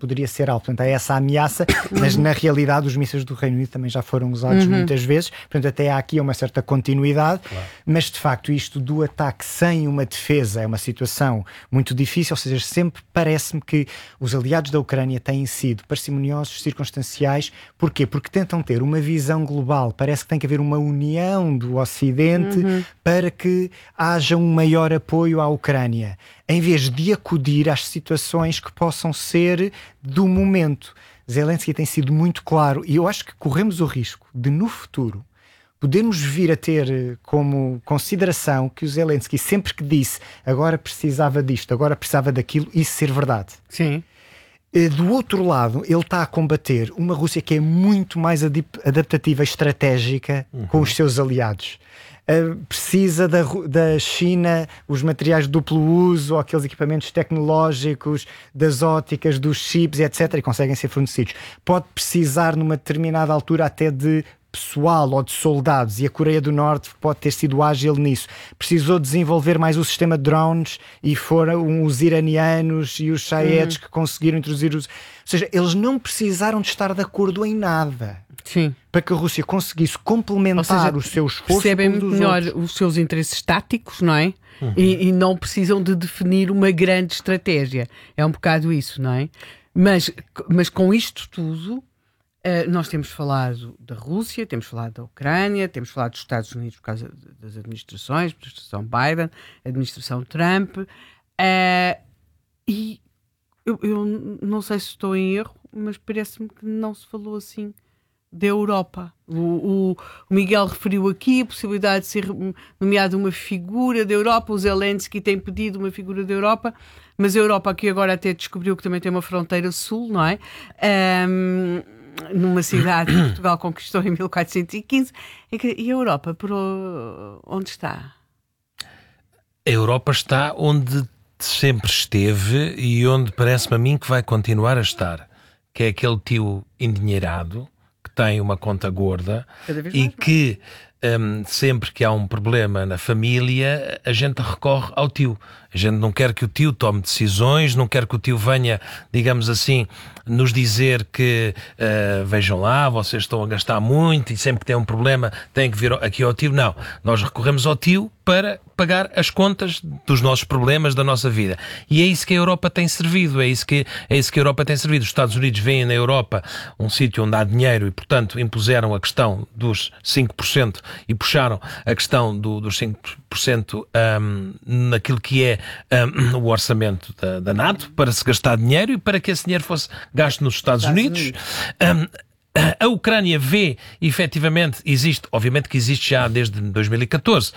poderia ser alto. Portanto, há essa ameaça, mas na realidade os mísseis do Reino Unido também já foram usados muitas vezes. Portanto, até há aqui uma certa continuidade, mas de facto isto do ataque sem uma defesa é uma situação muito difícil, ou seja, sempre parece-me que os aliados da Ucrânia têm sido parcimoniosos, circunstanciais. Porquê? Porque tentam ter uma visão global. Parece que tem que haver uma união do Ocidente para que haja um maior apoio à Ucrânia, em vez de acudir às situações que possam ser do momento. Zelensky tem sido muito claro, e eu acho que corremos o risco de, no futuro, podemos vir a ter como consideração que o Zelensky, sempre que disse agora precisava disto, agora precisava daquilo, isso ser verdade. Sim. Do outro lado, ele está a combater uma Rússia que é muito mais adaptativa e estratégica com os seus aliados. Precisa da China, os materiais de duplo uso, ou aqueles equipamentos tecnológicos, das óticas, dos chips, etc., e conseguem ser fornecidos. Pode precisar, numa determinada altura, até de pessoal ou de soldados, e a Coreia do Norte pode ter sido ágil nisso. Precisou desenvolver mais o sistema de drones, e foram os iranianos e os Shaheeds que conseguiram introduzir os... Ou seja, eles não precisaram de estar de acordo em nada. Sim. Para que a Rússia conseguisse complementar o seu esforço. Percebem muito melhor os seus interesses táticos, não é? E não precisam de definir uma grande estratégia. É um bocado isso, não é? Mas com isto tudo, nós temos falado da Rússia, temos falado da Ucrânia, temos falado dos Estados Unidos por causa das administrações, administração Biden, administração Trump, e eu não sei se estou em erro, mas parece-me que não se falou assim da Europa. O Miguel referiu aqui a possibilidade de ser nomeada uma figura da Europa. O Zelensky tem pedido uma figura da Europa, mas a Europa aqui agora até descobriu que também tem uma fronteira sul, não é? Numa cidade que Portugal conquistou em 1415. E a Europa, por onde está? A Europa está onde sempre esteve e onde parece-me a mim que vai continuar a estar, que é aquele tio endinheirado que tem uma conta gorda e que sempre que há um problema na família, a gente recorre ao tio. A gente não quer que o tio tome decisões, não quer que o tio venha, digamos assim, nos dizer que vejam lá, vocês estão a gastar muito e sempre que tem um problema tem que vir aqui ao tio. Não, nós recorremos ao tio para pagar as contas dos nossos problemas, da nossa vida. E é isso que a Europa tem servido, é isso que a Europa tem servido. Os Estados Unidos veem na Europa um sítio onde há dinheiro e, portanto, impuseram a questão dos 5% e puxaram a questão dos 5% naquilo que é o orçamento da NATO, para se gastar dinheiro e para que esse dinheiro fosse gasto nos Estados Unidos. A Ucrânia vê, efetivamente, obviamente que existe já desde 2014,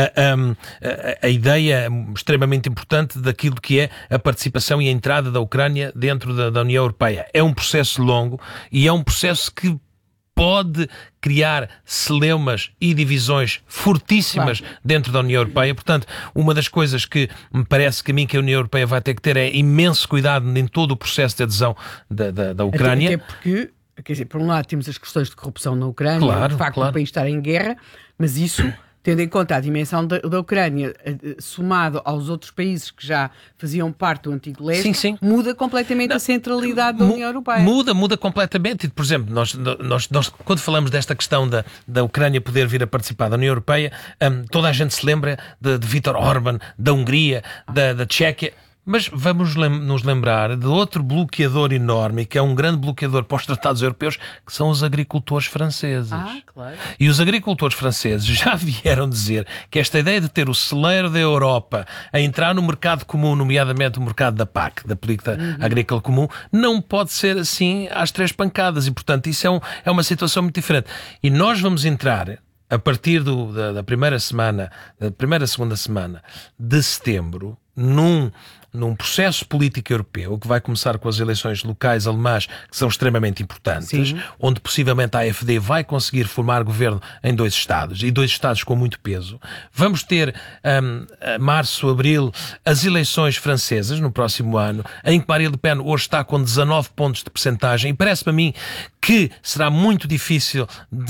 a ideia extremamente importante daquilo que é a participação e a entrada da Ucrânia dentro da União Europeia. É um processo longo e é um processo que pode criar celeumas e divisões fortíssimas dentro da União Europeia. Portanto, uma das coisas que me parece que a mim que a União Europeia vai ter que ter é imenso cuidado em todo o processo de adesão da Ucrânia. Até porque, quer dizer, por um lado temos as questões de corrupção na Ucrânia, de facto o país estar em guerra, mas isso, tendo em conta a dimensão da Ucrânia, somado aos outros países que já faziam parte do antigo leste, muda completamente a centralidade da União Europeia. Muda completamente. Por exemplo, nós quando falamos desta questão da Ucrânia poder vir a participar da União Europeia, toda a gente se lembra de Viktor Orbán, da Hungria, da Tchequia. Mas vamos nos lembrar de outro bloqueador enorme, que é um grande bloqueador para os tratados europeus, que são os agricultores franceses. Claro. E os agricultores franceses já vieram dizer que esta ideia de ter o celeiro da Europa a entrar no mercado comum, nomeadamente o mercado da PAC, da Política Agrícola Comum, não pode ser assim às três pancadas. E, portanto, isso é uma situação muito diferente. E nós vamos entrar, a partir da primeira segunda semana de setembro, num processo político europeu que vai começar com as eleições locais alemãs, que são extremamente importantes, onde possivelmente a AfD vai conseguir formar governo em 2 Estados, e 2 Estados com muito peso. Vamos ter, março, abril, as eleições francesas no próximo ano, em que Marine Le Pen hoje está com 19 pontos de percentagem, e parece-me a mim que será muito difícil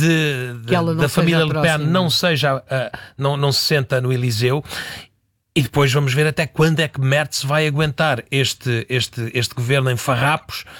da família Le Pen não se senta no Eliseu. E depois vamos ver até quando é que Merz vai aguentar este governo em farrapos